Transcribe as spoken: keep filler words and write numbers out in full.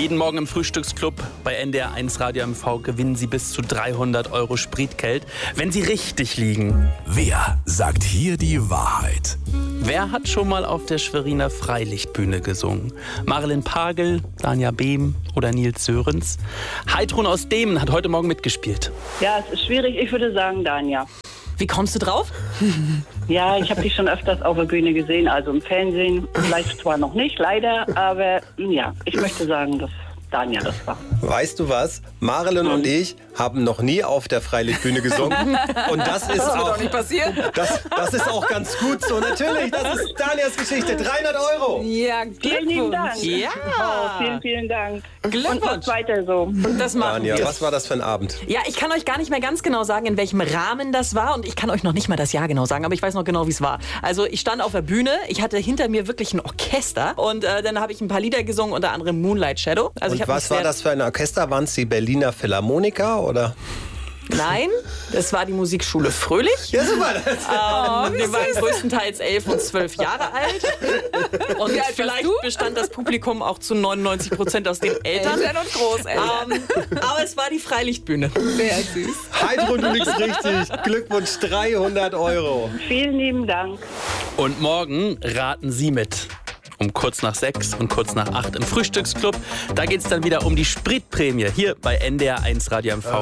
Jeden Morgen im Frühstücksclub bei N D R eins Radio M V gewinnen Sie bis zu dreihundert Euro Spritgeld, wenn Sie richtig liegen. Wer sagt hier die Wahrheit? Wer hat schon mal auf der Schweriner Freilichtbühne gesungen? Marilyn Pagel, Danja Behm oder Nils Sörens? Heidrun aus Demen hat heute Morgen mitgespielt. Ja, es ist schwierig. Ich würde sagen Danja. Wie kommst du drauf? Ja, ich habe dich schon öfters auf der Bühne gesehen, also im Fernsehen. Vielleicht zwar noch nicht, leider, aber ja, ich möchte sagen, dass Danja das war. Weißt du was? Marilyn und ich haben noch nie auf der Freilichtbühne gesungen. Und das ist Das wird auch doch nicht passieren. Das, das ist auch ganz gut so. Natürlich, das ist Danias Geschichte. dreihundert Euro. Ja, Vielen lieben Dank. Ja. Oh, vielen, vielen Dank. Glückwunsch. Und macht weiter so. Das machen Dania, wir. was war das für ein Abend? Ja, ich kann euch gar nicht mehr ganz genau sagen, in welchem Rahmen das war. Und ich kann euch noch nicht mal das Jahr genau sagen, aber ich weiß noch genau, wie es war. Also ich stand auf der Bühne, ich hatte hinter mir wirklich ein Orchester. Und äh, dann habe ich ein paar Lieder gesungen, unter anderem Moonlight Shadow. Also ich Und hab was mich war sehr- das für ein Orchester? Waren es die Berliner Philharmoniker oder? Nein, das war die Musikschule Fröhlich. Ja, super. Ähm, wir waren größtenteils elf und zwölf Jahre alt. Und vielleicht bestand das Publikum auch zu neunundneunzig Prozent aus den Eltern. Eltern und Großeltern. Ähm, aber es war die Freilichtbühne. Sehr süß. Heidrun, du liegst richtig. Glückwunsch, dreihundert Euro. Vielen lieben Dank. Und morgen raten Sie mit. Um kurz nach sechs und kurz nach acht im Frühstücksclub. Da geht es dann wieder um die Spritprämie hier bei N D R eins Radio M V.